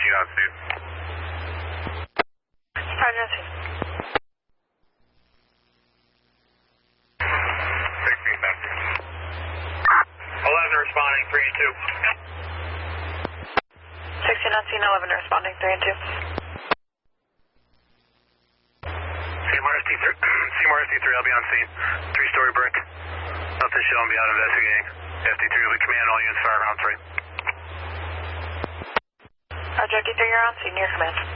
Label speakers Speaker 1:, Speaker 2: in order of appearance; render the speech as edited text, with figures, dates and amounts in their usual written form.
Speaker 1: need on scene.
Speaker 2: Roger, on scene.
Speaker 1: 16, back. 11 responding, 3 and 2.
Speaker 2: 16 on scene, 11 responding, 3 and 2.
Speaker 1: Seymour ST3, I'll be on scene. 3-story brick. Nothing shown, be out investigating. ST3 will be command, all units fire around 3.
Speaker 2: Roger, D3, you're on scene, your command.